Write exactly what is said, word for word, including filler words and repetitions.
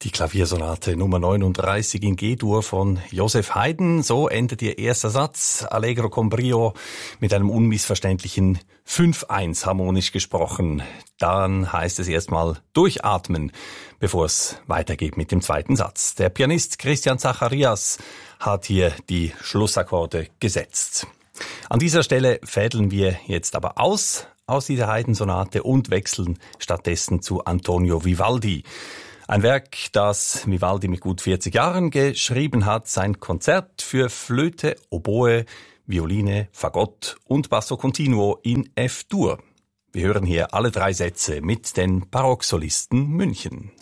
Die Klaviersonate Nummer neununddreißig in G-Dur von Joseph Haydn. So endet ihr erster Satz. Allegro con brio mit einem unmissverständlichen fünf eins harmonisch gesprochen. Dann heißt es erstmal durchatmen, bevor es weitergeht mit dem zweiten Satz. Der Pianist Christian Zacharias hat hier die Schlussakkorde gesetzt. An dieser Stelle fädeln wir jetzt aber aus, aus dieser Haydn-Sonate und wechseln stattdessen zu Antonio Vivaldi. Ein Werk, das Vivaldi mit gut vierzig Jahren geschrieben hat, sein Konzert für Flöte, Oboe, Violine, Fagott und Basso Continuo in F-Dur. Wir hören hier alle drei Sätze mit den Barocksolisten München.